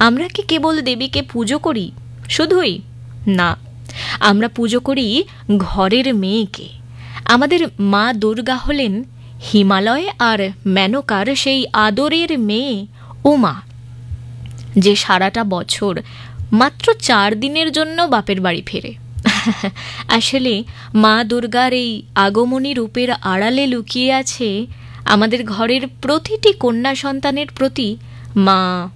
আমরা কি কেবল দেবীকে পুজো করি? শুধুই না, আমরা পুজো করি ঘরের মেয়েকে। আমাদের মা দুর্গা হলেন হিমালয় আর মেনকার সেই আদরের মেয়ে উমা, যে সারাটা বছর মাত্র 4 দিনের জন্য বাপের বাড়ি ফেরে। আসলে মা দুর্গার এই আগমনী রূপের আড়ালে লুকিয়ে আছে আমাদের ঘরের প্রতিটি কন্যা সন্তানের প্রতি মা